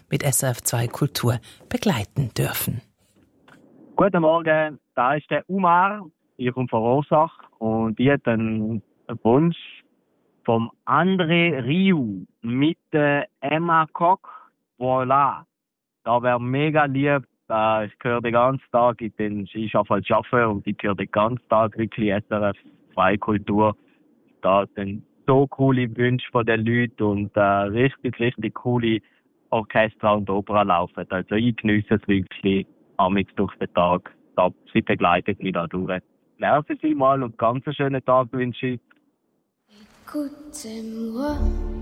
mit SRF2 Kultur begleiten dürfen. Guten Morgen, da ist der Umar. Ich komme von Rosach und ich hätte einen Wunsch vom André Rieu mit der Emma Koch. Voilà. Da wäre mega lieb. Ich höre den ganzen Tag, ich arbeite und ich höre den ganzen Tag wirklich SRF2 Kultur. Da sind so coole Wünsche von den Leuten und richtig coole Orchester und Opera laufen. Also ich geniesse es wirklich amigs durch den Tag. Sie begleitet mich da durch. Nerven Sie mal und ganz einen schönen Tag wünsche ich. Écoutez-moi.